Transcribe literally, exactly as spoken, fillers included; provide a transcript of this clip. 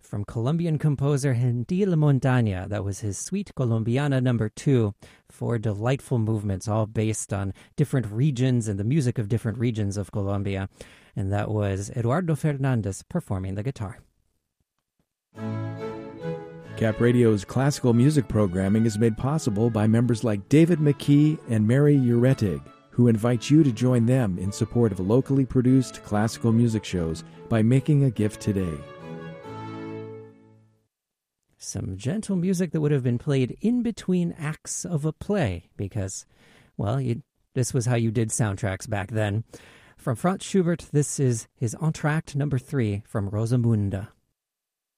from Colombian composer Gentil Montaña. That was his Suite Colombiana number two. Four delightful movements, all based on different regions and the music of different regions of Colombia. And that was Eduardo Fernandez performing the guitar. Cap Radio's classical music programming is made possible by members like David McKee and Mary Uretig, who invite you to join them in support of locally produced classical music shows by making a gift today. Some gentle music that would have been played in between acts of a play because, well, you, this was how you did soundtracks back then. From Franz Schubert, this is his Entr'acte number three from Rosamunde.